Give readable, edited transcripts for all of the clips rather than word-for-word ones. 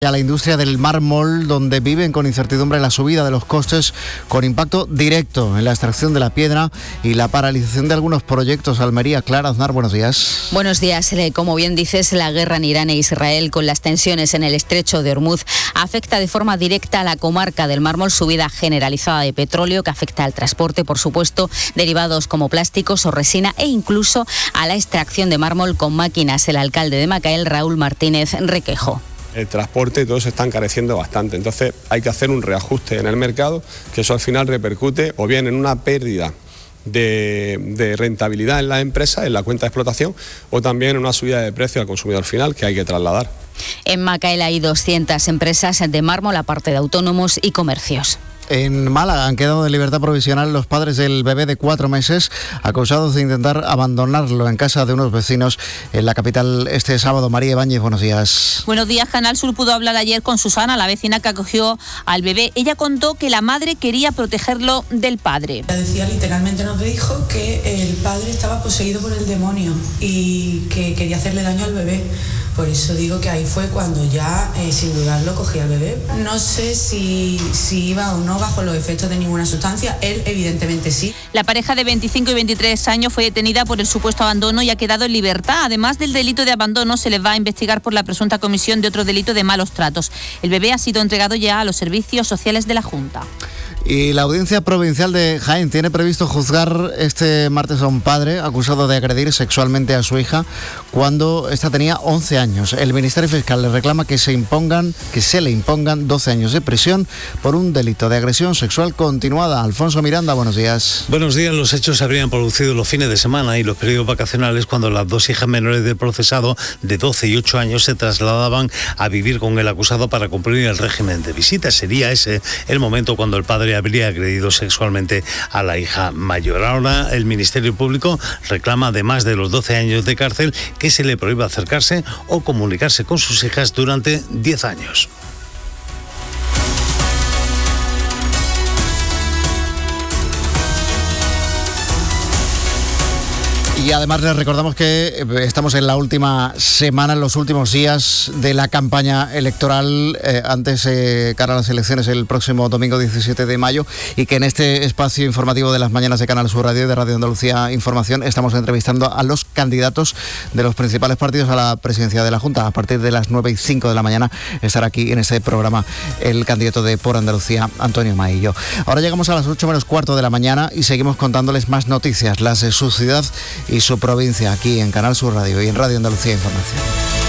a la industria del mármol, donde viven con incertidumbre la subida de los costes, con impacto directo en la extracción de la piedra y la paralización de algunos proyectos. Almería, Clara Aznar, buenos días. Buenos días. Como bien dices, la guerra en Irán e Israel, con las tensiones en el estrecho de Hormuz, afecta de forma directa a la comarca del mármol, subida generalizada de petróleo que afecta al transporte, por supuesto, derivados como plásticos o resina e incluso a la extracción de mármol con máquinas. El alcalde de Macael, Raúl Martínez Requejo. El transporte, todo se está encareciendo bastante, entonces hay que hacer un reajuste en el mercado, que eso al final repercute o bien en una pérdida de rentabilidad en las empresas, en la cuenta de explotación, o también en una subida de precio al consumidor final que hay que trasladar. En Macael hay 200 empresas de mármol, aparte de autónomos y comercios. En Málaga han quedado de libertad provisional los padres del bebé de 4 meses acusados de intentar abandonarlo en casa de unos vecinos en la capital este sábado. María Ibáñez, buenos días. Buenos días. Canal Sur pudo hablar ayer con Susana, la vecina que acogió al bebé. Ella contó que la madre quería protegerlo del padre. Decía, literalmente nos dijo que el padre estaba poseído por el demonio y que quería hacerle daño al bebé. Por eso digo que ahí fue cuando ya, sin dudarlo, cogí al bebé. No sé si iba o no bajo los efectos de ninguna sustancia. Él, evidentemente, sí. La pareja de 25 y 23 años fue detenida por el supuesto abandono y ha quedado en libertad. Además del delito de abandono, se les va a investigar por la presunta comisión de otro delito de malos tratos. El bebé ha sido entregado ya a los servicios sociales de la Junta. Y la Audiencia Provincial de Jaén tiene previsto juzgar este martes a un padre acusado de agredir sexualmente a su hija cuando ésta tenía 11 años. El Ministerio Fiscal le reclama que se le impongan 12 años de prisión por un delito de agresión sexual continuada. Alfonso Miranda, buenos días. Buenos días. Los hechos se habrían producido los fines de semana y los periodos vacacionales cuando las dos hijas menores del procesado, de 12 y 8 años, se trasladaban a vivir con el acusado para cumplir el régimen de visitas. Sería ese el momento cuando el padre habría agredido sexualmente a la hija mayor. Ahora el Ministerio Público reclama, además de los 12 años de cárcel, que se le prohíba acercarse o comunicarse con sus hijas durante 10 años. Y además les recordamos que estamos en la última semana, en los últimos días de la campaña electoral, antes cara a las elecciones el próximo domingo 17 de mayo, y que en este espacio informativo de las mañanas de Canal Sur Radio y de Radio Andalucía Información estamos entrevistando a los candidatos de los principales partidos a la presidencia de la Junta. A partir de las 9:05 de la mañana estará aquí en este programa el candidato de Por Andalucía, Antonio Maillo. Ahora llegamos a las 8:15 de la mañana y seguimos contándoles más noticias, las de su ciudad y su provincia, aquí en Canal Sur Radio y en Radio Andalucía Información.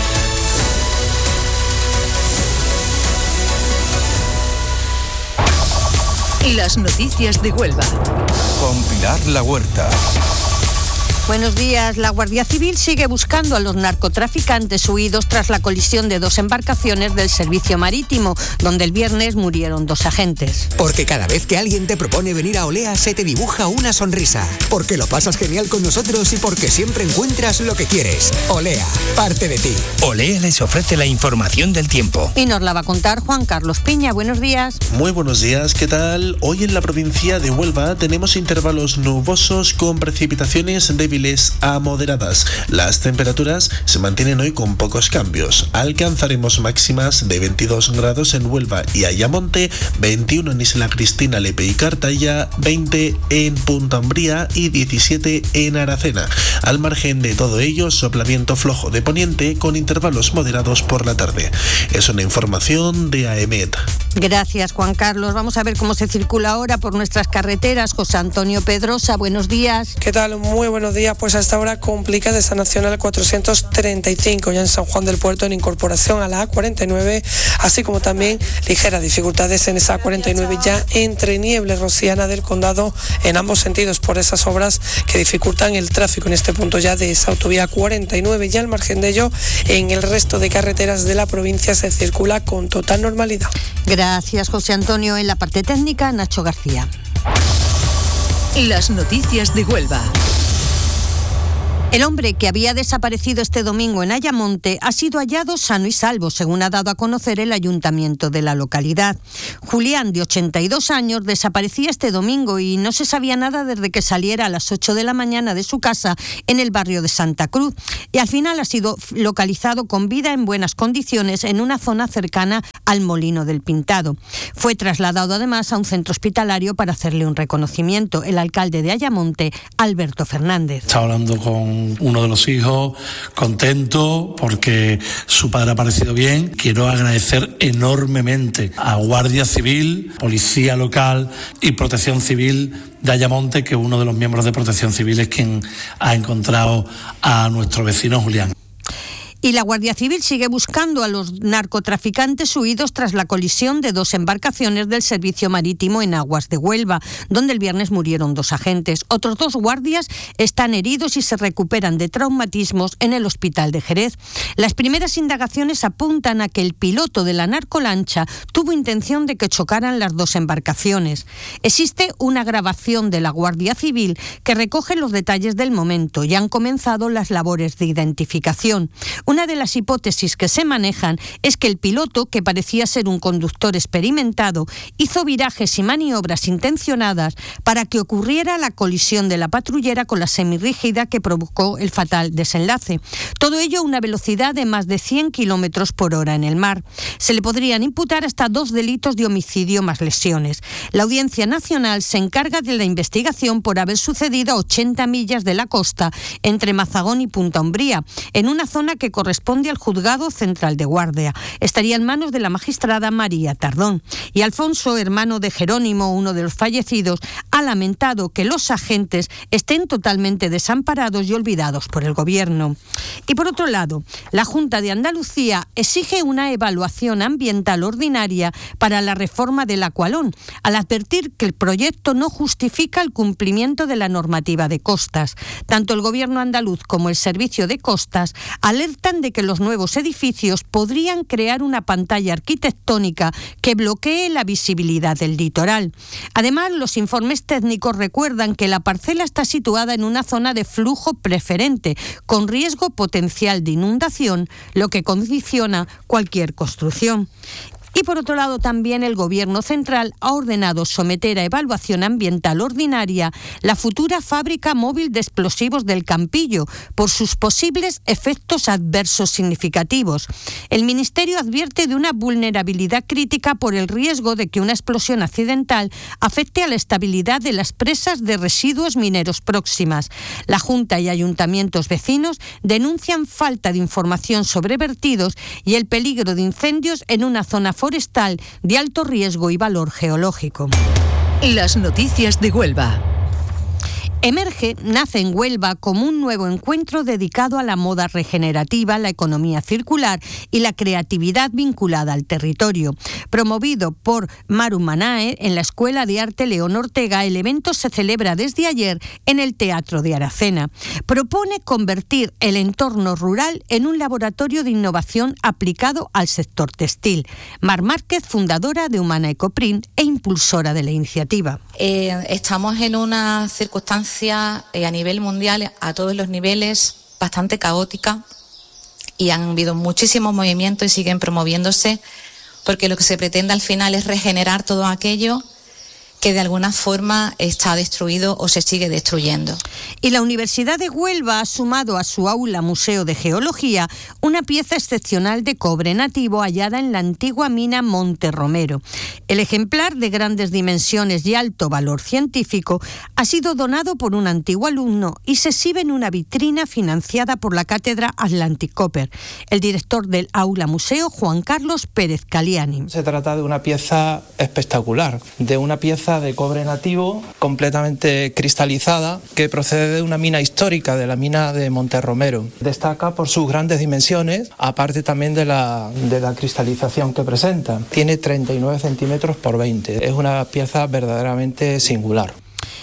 Las noticias de Huelva. Con Pilar La Huerta. Buenos días. La Guardia Civil sigue buscando a los narcotraficantes huidos tras la colisión de 2 embarcaciones del servicio marítimo, donde el viernes murieron 2 agentes. Porque cada vez que alguien te propone venir a Olea se te dibuja una sonrisa. Porque lo pasas genial con nosotros y porque siempre encuentras lo que quieres. Olea, parte de ti. Olea les ofrece la información del tiempo. Y nos la va a contar Juan Carlos Piña. Buenos días. Muy buenos días, ¿qué tal? Hoy en la provincia de Huelva tenemos intervalos nubosos con precipitaciones débiles a moderadas. Las temperaturas se mantienen hoy con pocos cambios. Alcanzaremos máximas de 22 grados en Huelva y Ayamonte, 21 en Isla Cristina, Lepe y Cartaya, 20 en Punta Umbría y 17 en Aracena. Al margen de todo ello, sopla viento flojo de poniente con intervalos moderados por la tarde. Es una información de AEMET. Gracias, Juan Carlos. Vamos a ver cómo se circula ahora por nuestras carreteras. José Antonio Pedrosa, buenos días. ¿Qué tal? Muy buenos días. Pues hasta ahora complica de esa Nacional 435 ya en San Juan del Puerto en incorporación a la A49, así como también ligeras dificultades en esa A49 ya entre Niebles, Rosiana del Condado en ambos sentidos por esas obras que dificultan el tráfico en este punto ya de esa autovía 49. Ya al margen de ello, en el resto de carreteras de la provincia se circula con total normalidad. Gracias, José Antonio. En la parte técnica, Nacho García. Las noticias de Huelva. El hombre que había desaparecido este domingo en Ayamonte ha sido hallado sano y salvo, según ha dado a conocer el ayuntamiento de la localidad. Julián, de 82 años, desaparecía este domingo y no se sabía nada desde que saliera a las 8 de la mañana de su casa en el barrio de Santa Cruz. Y al final ha sido localizado con vida en buenas condiciones en una zona cercana al Molino del Pintado. Fue trasladado además a un centro hospitalario para hacerle un reconocimiento. El alcalde de Ayamonte, Alberto Fernández. Estaba hablando con uno de los hijos, contento porque su padre ha aparecido bien. Quiero agradecer enormemente a Guardia Civil, Policía Local y Protección Civil de Ayamonte, que uno de los miembros de Protección Civil es quien ha encontrado a nuestro vecino Julián. Y la Guardia Civil sigue buscando a los narcotraficantes huidos tras la colisión de 2 embarcaciones del servicio marítimo en aguas de Huelva, donde el viernes murieron 2 agentes. Otros 2 guardias están heridos y se recuperan de traumatismos en el hospital de Jerez. Las primeras indagaciones apuntan a que el piloto de la narcolancha tuvo intención de que chocaran las 2 embarcaciones. Existe una grabación de la Guardia Civil que recoge los detalles del momento y han comenzado las labores de identificación. Una de las hipótesis que se manejan es que el piloto, que parecía ser un conductor experimentado, hizo virajes y maniobras intencionadas para que ocurriera la colisión de la patrullera con la semirrígida que provocó el fatal desenlace. Todo ello a una velocidad de más de 100 kilómetros por hora en el mar. Se le podrían imputar hasta 2 delitos de homicidio más lesiones. La Audiencia Nacional se encarga de la investigación por haber sucedido a 80 millas de la costa entre Mazagón y Punta Umbría, en una zona que corresponde al Juzgado Central de Guardia. Estaría en manos de la magistrada María Tardón. Y Alfonso, hermano de Jerónimo, uno de los fallecidos, ha lamentado que los agentes estén totalmente desamparados y olvidados por el Gobierno. Y por otro lado, la Junta de Andalucía exige una evaluación ambiental ordinaria para la reforma del Aqualón, al advertir que el proyecto no justifica el cumplimiento de la normativa de costas. Tanto el Gobierno andaluz como el Servicio de Costas alertan de que los nuevos edificios podrían crear una pantalla arquitectónica que bloquee la visibilidad del litoral. Además, los informes técnicos recuerdan que la parcela está situada en una zona de flujo preferente, con riesgo potencial de inundación, lo que condiciona cualquier construcción. Y por otro lado, también el Gobierno central ha ordenado someter a evaluación ambiental ordinaria la futura fábrica móvil de explosivos del Campillo por sus posibles efectos adversos significativos. El Ministerio advierte de una vulnerabilidad crítica por el riesgo de que una explosión accidental afecte a la estabilidad de las presas de residuos mineros próximas. La Junta y ayuntamientos vecinos denuncian falta de información sobre vertidos y el peligro de incendios en una zona forestal de alto riesgo y valor geológico. Las noticias de Huelva. Emerge nace en Huelva como un nuevo encuentro dedicado a la moda regenerativa, la economía circular y la creatividad vinculada al territorio. Promovido por Maru Manae en la Escuela de Arte León Ortega, el evento se celebra desde ayer en el Teatro de Aracena. Propone convertir el entorno rural en un laboratorio de innovación aplicado al sector textil. Mar Márquez, fundadora de Humana Ecoprint e impulsora de la iniciativa. Estamos en una circunstancia a nivel mundial, a todos los niveles, bastante caótica, y han habido muchísimos movimientos y siguen promoviéndose, porque lo que se pretende al final es regenerar todo aquello que de alguna forma está destruido o se sigue destruyendo. Y la Universidad de Huelva ha sumado a su aula Museo de Geología una pieza excepcional de cobre nativo hallada en la antigua mina Monte Romero. El ejemplar, de grandes dimensiones y alto valor científico, ha sido donado por un antiguo alumno y se exhibe en una vitrina financiada por la Cátedra Atlantic Copper. El director del aula museo, Juan Carlos Pérez Caliani. Se trata de una pieza espectacular, de una pieza de cobre nativo completamente cristalizada que procede de una mina histórica, de la mina de Monte Romero. Destaca por sus grandes dimensiones, aparte también de la cristalización que presenta. Tiene 39 centímetros por 20. Es una pieza verdaderamente singular.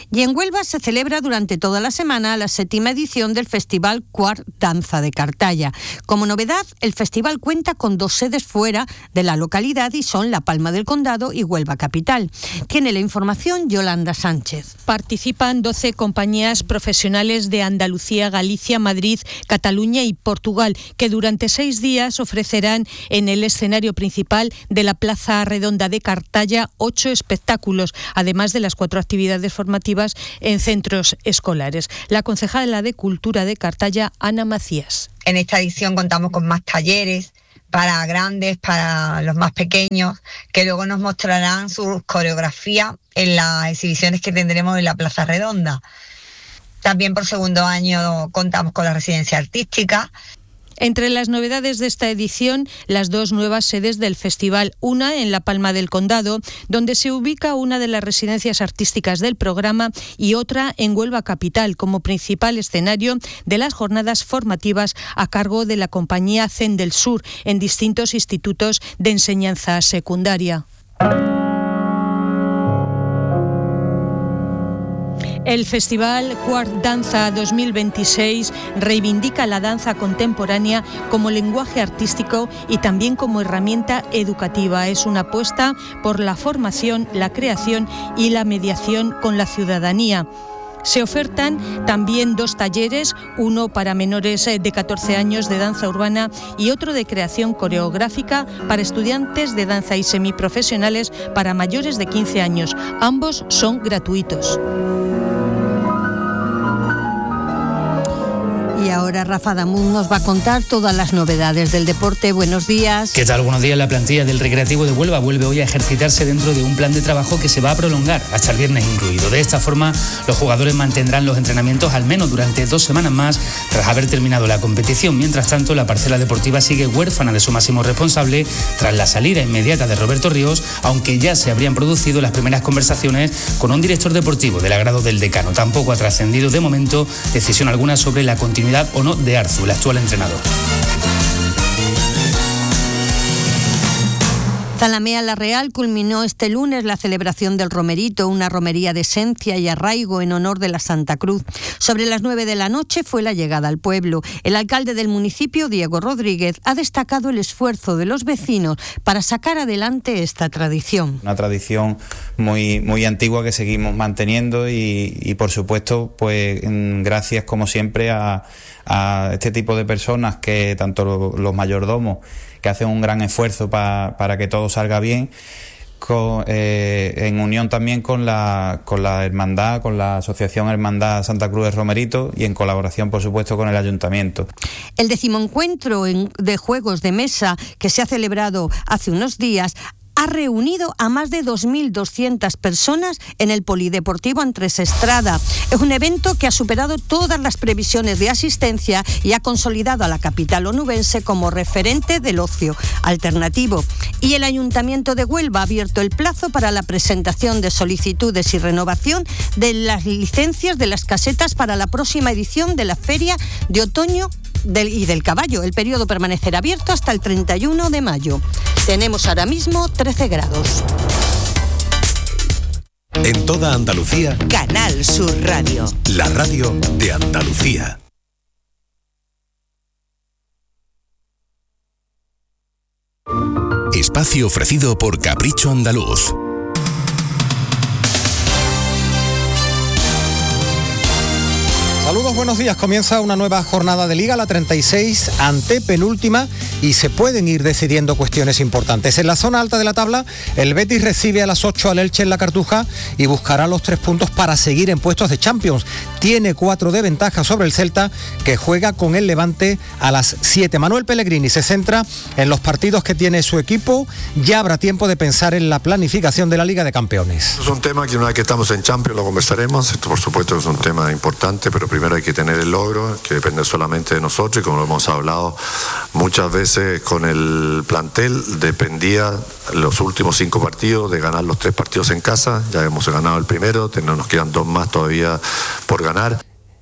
Y en Huelva se celebra durante toda la semana la 7ª edición del Festival Quart Danza de Cartaya. Como novedad, el festival cuenta con 2 sedes fuera de la localidad y son La Palma del Condado y Huelva Capital. Tiene la información Yolanda Sánchez. Participan 12 compañías profesionales de Andalucía, Galicia, Madrid, Cataluña y Portugal, que durante 6 días ofrecerán en el escenario principal de la Plaza Redonda de Cartaya 8 espectáculos, además de las 4 actividades formativas en centros escolares. La concejala de Cultura de Cartaya, Ana Macías. En esta edición contamos con más talleres para grandes, para los más pequeños, que luego nos mostrarán sus coreografías en las exhibiciones que tendremos en la Plaza Redonda. También por segundo año contamos con la residencia artística. Entre las novedades de esta edición, las 2 nuevas sedes del festival, una en La Palma del Condado, donde se ubica una de las residencias artísticas del programa, y otra en Huelva Capital, como principal escenario de las jornadas formativas a cargo de la compañía CEN del Sur, en distintos institutos de enseñanza secundaria. El Festival Quart Danza 2026 reivindica la danza contemporánea como lenguaje artístico y también como herramienta educativa. Es una apuesta por la formación, la creación y la mediación con la ciudadanía. Se ofertan también 2 talleres, uno para menores de 14 años de danza urbana y otro de creación coreográfica para estudiantes de danza y semiprofesionales para mayores de 15 años. Ambos son gratuitos. Y ahora Rafa Damun nos va a contar todas las novedades del deporte. Buenos días. ¿Qué tal? Buenos días. La plantilla del Recreativo de Huelva vuelve hoy a ejercitarse dentro de un plan de trabajo que se va a prolongar hasta el viernes incluido. De esta forma, los jugadores mantendrán los entrenamientos al menos durante 2 semanas más tras haber terminado la competición. Mientras tanto, la parcela deportiva sigue huérfana de su máximo responsable tras la salida inmediata de Roberto Ríos, aunque ya se habrían producido las primeras conversaciones con un director deportivo del agrado del decano. Tampoco ha trascendido de momento decisión alguna sobre la continuidad o no de Arzu, el actual entrenador. Zalamea La Real culminó este lunes la celebración del Romerito, una romería de esencia y arraigo en honor de la Santa Cruz. Sobre las 9 de la noche fue la llegada al pueblo. El alcalde del municipio, Diego Rodríguez, ha destacado el esfuerzo de los vecinos para sacar adelante esta tradición. Una tradición muy antigua que seguimos manteniendo y por supuesto, pues gracias como siempre a este tipo de personas, que tanto los mayordomos, que hacen un gran esfuerzo para que todo salga bien, en unión también con la hermandad, con la Asociación Hermandad Santa Cruz de Romerito y en colaboración, por supuesto, con el Ayuntamiento. El 10º encuentro de juegos de mesa que se ha celebrado hace unos días ha reunido a más de 2.200 personas en el Polideportivo Andrés Estrada. Es un evento que ha superado todas las previsiones de asistencia y ha consolidado a la capital onubense como referente del ocio alternativo. Y el Ayuntamiento de Huelva ha abierto el plazo para la presentación de solicitudes y renovación de las licencias de las casetas para la próxima edición de la Feria de Otoño y del Caballo. El periodo permanecerá abierto hasta el 31 de mayo. Tenemos ahora mismo 13 grados. En toda Andalucía, Canal Sur Radio. La radio de Andalucía. Espacio ofrecido por Capricho Andaluz. Saludos, buenos días. Comienza una nueva jornada de Liga, la 36, antepenúltima, y se pueden ir decidiendo cuestiones importantes. En la zona alta de la tabla, el Betis recibe a las 8 al Elche en la Cartuja y buscará los 3 puntos para seguir en puestos de Champions. Tiene 4 de ventaja sobre el Celta, que juega con el Levante a las 7. Manuel Pellegrini se centra en los partidos que tiene su equipo. Ya habrá tiempo de pensar en la planificación de la Liga de Campeones. Es un tema que una vez que estamos en Champions lo conversaremos. Esto, por supuesto, es un tema importante, pero primero hay que tener el logro, que depende solamente de nosotros, y como lo hemos hablado muchas veces con el plantel, dependía los últimos 5 partidos de ganar los 3 partidos en casa. Ya hemos ganado el primero, nos quedan 2 más todavía por ganar.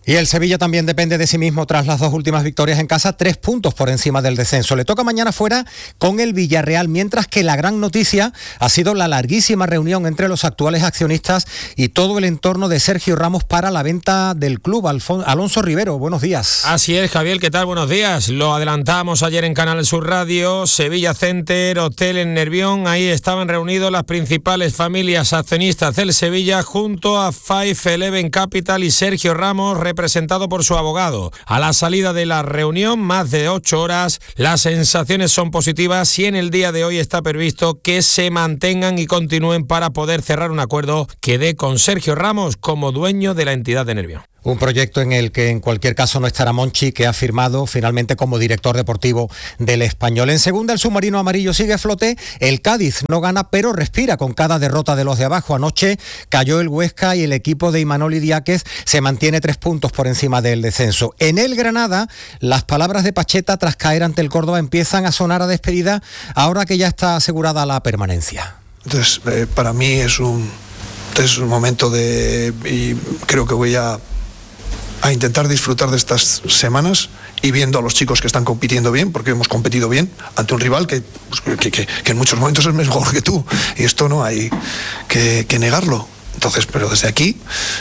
Y el Sevilla también depende de sí mismo tras las 2 últimas victorias en casa, 3 puntos por encima del descenso. Le toca mañana fuera con el Villarreal, mientras que la gran noticia ha sido la larguísima reunión entre los actuales accionistas y todo el entorno de Sergio Ramos para la venta del club. Alonso Rivero, buenos días. Así es, Javier, ¿qué tal? Buenos días. Lo adelantamos ayer en Canal Sur Radio, Sevilla Center, hotel en Nervión. Ahí estaban reunidos las principales familias accionistas del Sevilla junto a 511 Capital y Sergio Ramos, representado por su abogado. A la salida de la reunión, más de 8 horas, las sensaciones son positivas y en el día de hoy está previsto que se mantengan y continúen para poder cerrar un acuerdo que dé con Sergio Ramos como dueño de la entidad de Nervión. Un proyecto en el que en cualquier caso no estará Monchi, que ha firmado finalmente como director deportivo del Español. En segunda, el submarino amarillo sigue a flote. El Cádiz no gana, pero respira con cada derrota de los de abajo. Anoche cayó el Huesca y el equipo de Imanol Idiáquez se mantiene 3 puntos por encima del descenso. En el Granada, las palabras de Pacheta tras caer ante el Córdoba empiezan a sonar a despedida ahora que ya está asegurada la permanencia. Entonces, para mí es un momento y creo que voy a intentar disfrutar de estas semanas y viendo a los chicos que están compitiendo bien, porque hemos competido bien ante un rival que en muchos momentos es mejor que tú, y esto no hay que negarlo. Entonces, pero desde aquí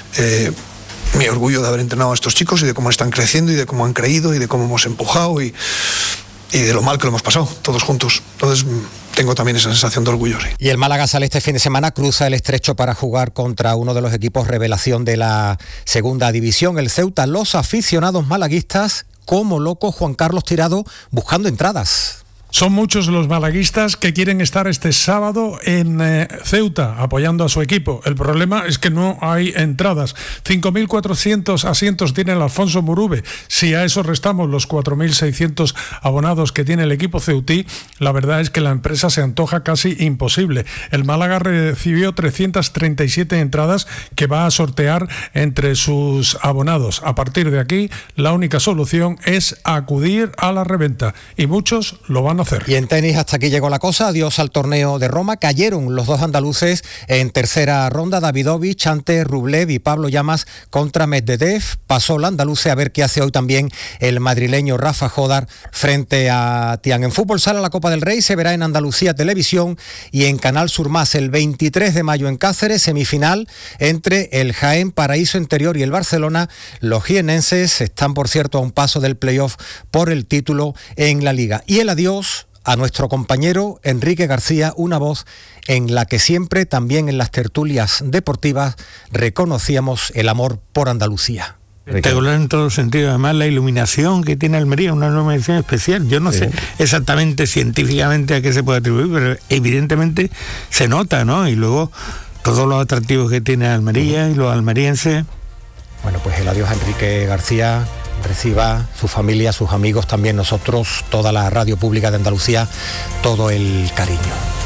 mi orgullo de haber entrenado a estos chicos y de cómo están creciendo y de cómo han creído y de cómo hemos empujado y de lo mal que lo hemos pasado todos juntos. Entonces tengo también esa sensación de orgullo. Sí. Y el Málaga sale este fin de semana, cruza el estrecho para jugar contra uno de los equipos revelación de la segunda división, el Ceuta. Los aficionados malaguistas, como locos, Juan Carlos Tirado, buscando entradas. Son muchos los malaguistas que quieren estar este sábado en Ceuta apoyando a su equipo. El problema es que no hay entradas. 5.400 asientos tiene el Alfonso Murube. Si a eso restamos los 4.600 abonados que tiene el equipo ceutí, la verdad es que la empresa se antoja casi imposible. El Málaga recibió 337 entradas que va a sortear entre sus abonados. A partir de aquí, la única solución es acudir a la reventa y muchos lo van a hacer. Y en tenis hasta aquí llegó la cosa, adiós al torneo de Roma. Cayeron los 2 andaluces en tercera ronda, Davidovich ante Rublev y Pablo Llamas contra Medvedev. Pasó la andaluce, a ver qué hace hoy también el madrileño Rafa Jodar frente a Tian. En fútbol sala la Copa del Rey se verá en Andalucía Televisión y en Canal Sur Más el 23 de mayo en Cáceres, semifinal entre el Jaén, Paraíso Interior y el Barcelona. Los jienenses están, por cierto, a un paso del playoff por el título en la Liga. Y el adiós a nuestro compañero Enrique García, una voz en la que siempre, también en las tertulias deportivas, reconocíamos el amor por Andalucía. Espectacular en todos los sentidos, además la iluminación que tiene Almería, una iluminación especial. Yo no sé exactamente científicamente a qué se puede atribuir, pero evidentemente se nota, ¿no? Y luego todos los atractivos que tiene Almería y los almerienses. Bueno, pues el adiós a Enrique García. Reciba su familia, sus amigos, también nosotros, toda la radio pública de Andalucía, todo el cariño.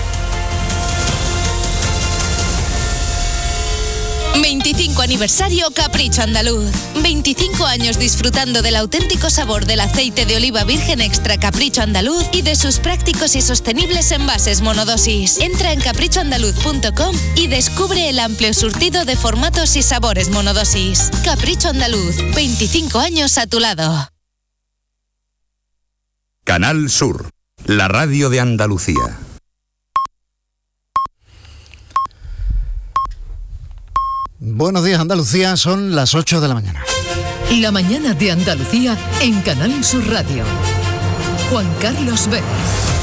25 aniversario Capricho Andaluz. 25 años disfrutando del auténtico sabor del aceite de oliva virgen extra Capricho Andaluz y de sus prácticos y sostenibles envases monodosis. Entra en caprichoandaluz.com y descubre el amplio surtido de formatos y sabores monodosis. Capricho Andaluz, 25 años a tu lado. Canal Sur, la radio de Andalucía. Buenos días, Andalucía, son las 8 de la mañana. La mañana de Andalucía en Canal Sur Radio. Juan Carlos Vélez.